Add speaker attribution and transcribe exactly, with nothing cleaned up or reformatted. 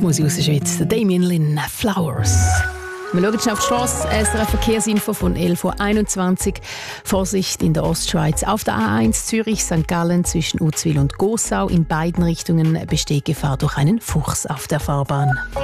Speaker 1: Popmusik aus der Schweiz, Damien Lynn, Flowers. Wir schauen schon auf die Strasse. S R F Verkehrsinfo von elf Uhr einundzwanzig. Vorsicht in der Ostschweiz. Auf der A eins Zürich Sankt Gallen zwischen Uzwil und Gossau. In beiden Richtungen besteht Gefahr durch einen Fuchs auf der Fahrbahn.